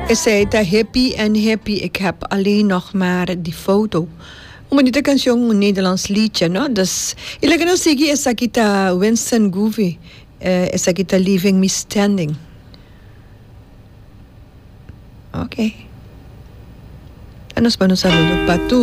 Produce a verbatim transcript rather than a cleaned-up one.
zei dat happy en happy. Ik heb alleen nog maar die foto. Maar niet een jong Nederlands liedje, no? Dus ik leg nog zeggen, is dat kita Winston Goovy, is dat kita Leaving Me Standing. Oké. Okay. En dan is het saludo. Patu.